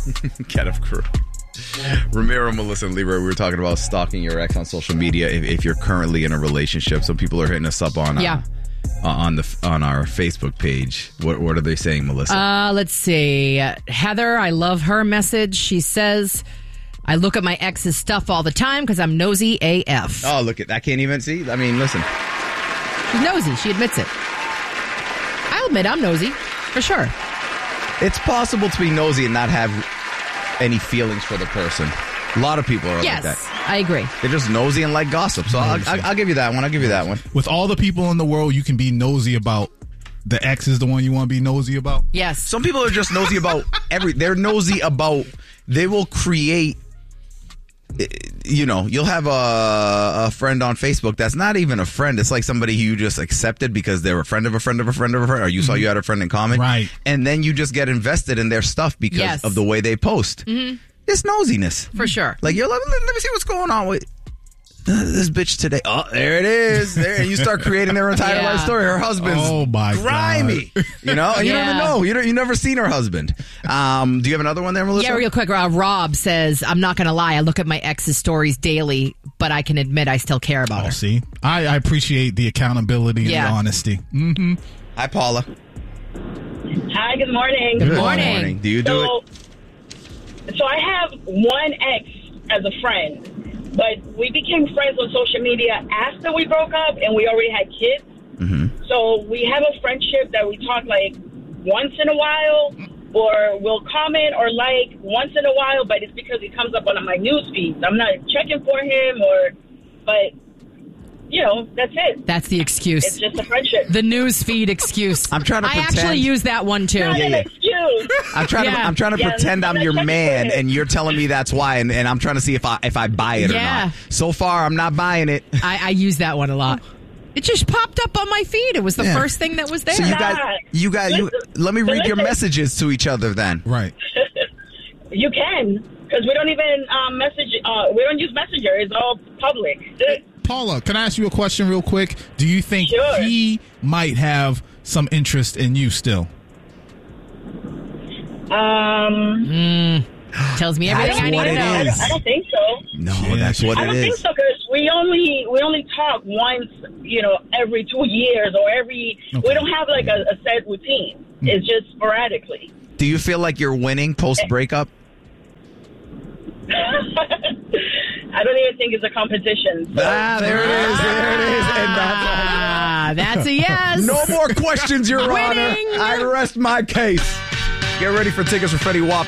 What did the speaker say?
Cat of Crew. Ramiro, Melissa, and Libra, we were talking about stalking your ex on social media if you're currently in a relationship. So people are hitting us up on our Facebook page. What are they saying, Melissa? Let's see. Heather, I love her message. She says, I look at my ex's stuff all the time because I'm nosy AF. Oh, look at that. I can't even see. I mean, listen. She's nosy. She admits it. I'll admit I'm nosy, for sure. It's possible to be nosy and not have any feelings for the person. A lot of people are like that. Yes, I agree. They're just nosy and like gossip. So I'll give you that one. With all the people in the world you can be nosy about, the ex is the one you want to be nosy about? Yes. Some people are just nosy about they're nosy about, they will create, you'll have a friend on Facebook that's not even a friend. It's like somebody you just accepted because they're a friend of a friend of a friend of a friend, or you saw you had a friend in common. Right. And then you just get invested in their stuff because of the way they post. Mm-hmm. It's nosiness. For sure. Like, let me see what's going on with this bitch today. Oh, there it is. There, you start creating their entire life story. Her husband's grimy. God. You know? And you don't even know. You never seen her husband. Do you have another one there, Melissa? Yeah, real quick. Rob says, I'm not going to lie. I look at my ex's stories daily, but I can admit I still care about her. See? I appreciate the accountability and the honesty. Mm-hmm. Hi, Paula. Hi, good morning. Good morning. Do you do it? So I have one ex as a friend. But we became friends on social media after we broke up, and we already had kids. Mm-hmm. So we have a friendship that we talk like once in a while, or we'll comment or like once in a while, but it's because he comes up on my news feeds. I'm not checking for him, but that's it. That's the excuse. It's just a friendship. The news feed excuse. I'm trying to pretend. I actually use that one too. Not an excuse. I'm trying to pretend I'm your man, and you're telling me that's why, and I'm trying to see if I buy it or not. So far, I'm not buying it. I use that one a lot. It just popped up on my feed. It was the first thing that was there. So you guys, let me read your messages to each other then. Right. You can, because we don't even message. We don't use Messenger. It's all public. Paula, can I ask you a question real quick? Do you think he might have some interest in you still? Tells me everything I need to know. I don't think so. No, that's what it is. I don't think so, because we only talk once, every 2 years or every. Okay. We don't have like a set routine. It's just sporadically. Do you feel like you're winning post breakup? I don't even think it's a competition. So. There it is. And that's a yes. No more questions, Your Honor. I rest my case. Get ready for tickets for Freddie Wap.